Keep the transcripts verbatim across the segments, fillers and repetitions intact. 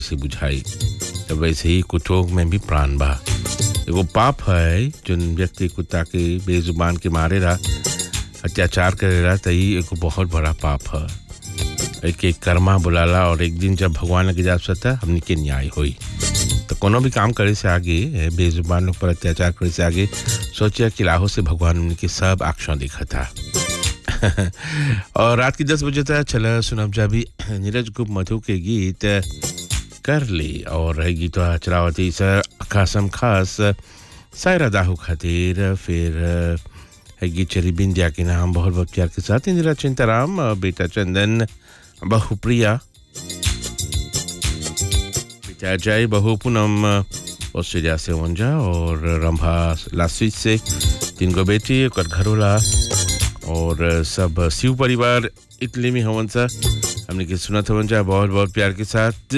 से बुझाई तो वैसे ही कुत्तों में भी प्राण बा एगो पाप है जो व्यक्ति कुत्ता के बेजुबान के मारे रहा अत्याचार करे रहा तो ये एगो बहुत बड़ा पाप है एक एक कर्मा बुलाला और एक दिन जब भगवान के जाप सकता हमने के न्याय हुई तो कोनो भी काम करे से आगे बेजुबान लोग पर अत्याचार करे से आगे सोचिए कि लाहौर से भगवान उनके सब आंखों देखा था और रात की दस बजे तक चला सुनब जा भी नीरज गुप्त मधु के गीत कर ली और है गीत चलावती सर खासम खास सायरा दाहू खातिर फिर है गीत चरी बिंदिया के नाम बहुत बहुत प्यार के साथ इंदिरा चिंताराम बेटा चंदन बहु प्रिया बेटा जय बहु पूनम ऑस्ट्रेलिया से वंजा और रंभा लास्विच से तीन गो बेटी और घरोला और सब शिव परिवार इटली में हवन सा हमने के सुना था वंजा बहुत बहुत प्यार के साथ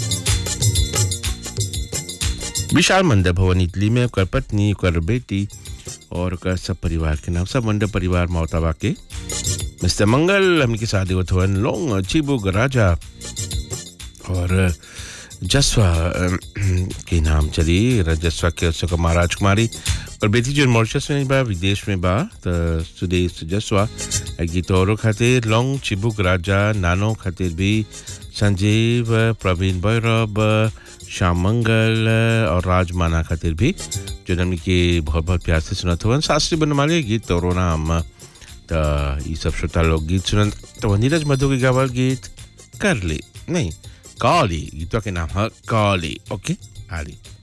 विशाल मंडप भवन इटली में कर पत्नी कर बेटी और कर सब परिवार के नाम सब मंडप परिवार मोहताबा के मिस्टर मंगल हमने के साथ देवथवन लोंग चिबुक राजा और जसवा के नाम चली जसवा के सुकुमार राजकुमारी और बेटी जो मॉरिशस में बा विदेश में बा तो सुदेश जसवा गीत औरों खातिर लोंग चिबुक राजा नानो खातिर भी संजीव प्रवीण भैरव श्याम मंगल और राजमाना खातिर भी जो हमने के बहुत बहुत प्यार से सुना था शास्त्रीय बनमाले गीत और नाम तो ये सब श्रोता लोग गीत सुन तो नीरज मधु के गावल गीत कर ली नहीं काली गीतों के नाम है काली ओके आली